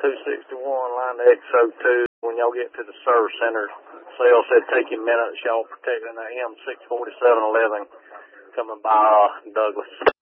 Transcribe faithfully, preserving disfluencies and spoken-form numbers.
two sixty-one, line to X O two. When y'all get to the service center, Sales said take you a minute. Y'all protecting the M six forty-seven eleven coming by uh, Douglas.